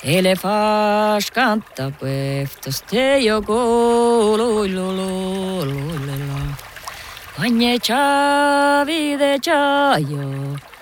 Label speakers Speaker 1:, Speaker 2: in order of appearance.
Speaker 1: e le fas canta questo steio golululululula. Ogni ciavi de ciaio